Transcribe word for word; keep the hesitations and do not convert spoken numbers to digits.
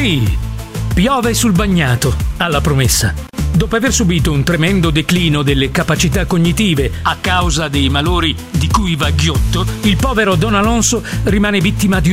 Sì, piove sul bagnato, alla promessa. Dopo aver subito un tremendo declino delle capacità cognitive a causa dei malori di cui va ghiotto, il povero Don Alonso rimane vittima di